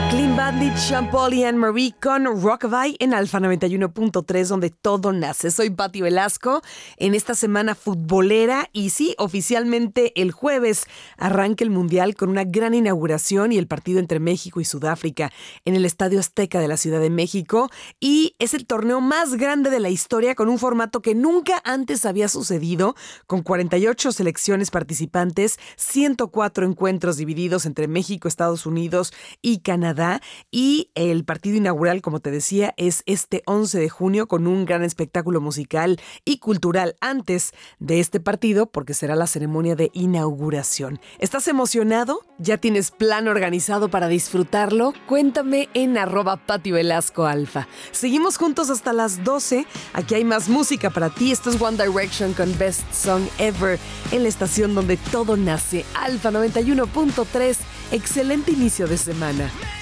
Clean Bandit, Sean Paul y Anne Marie con Rockabye en Alfa 91.3, donde todo nace. Soy Pati Velasco en esta semana futbolera y sí, oficialmente el jueves arranca el Mundial con una gran inauguración y el partido entre México y Sudáfrica en el Estadio Azteca de la Ciudad de México, y es el torneo más grande de la historia con un formato que nunca antes había sucedido, con 48 selecciones participantes, 104 encuentros divididos entre México, Estados Unidos y Canadá. Y el partido inaugural, como te decía, es este 11 de junio con un gran espectáculo musical y cultural antes de este partido, porque será la ceremonia de inauguración. ¿Estás emocionado? ¿Ya tienes plan organizado para disfrutarlo? Cuéntame en @PatiVelascoAlfa. Seguimos juntos hasta las 12. Aquí hay más música para ti. Esto es One Direction con Best Song Ever en la estación donde todo nace, Alfa 91.3. Excelente inicio de semana.